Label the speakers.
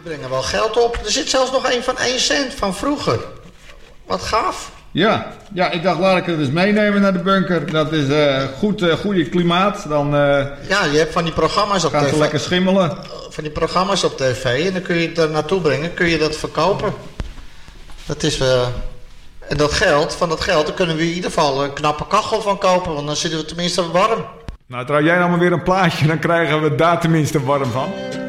Speaker 1: brengen wel geld op. Er zit zelfs nog een van 1 cent van vroeger. Wat gaaf.
Speaker 2: Ja, ik dacht, laat ik het eens meenemen naar de bunker. Dat is goede klimaat. Dan
Speaker 1: Ja, je hebt van die programma's op
Speaker 2: gaat
Speaker 1: tv.
Speaker 2: het lekker schimmelen.
Speaker 1: Van die programma's op tv. En dan kun je het er naartoe brengen. Kun je dat verkopen. Dat is... En van dat geld, daar kunnen we in ieder geval een knappe kachel van kopen. Want dan zitten we tenminste warm.
Speaker 2: Nou, trouw jij nou maar weer een plaatje, dan krijgen we daar tenminste warm van.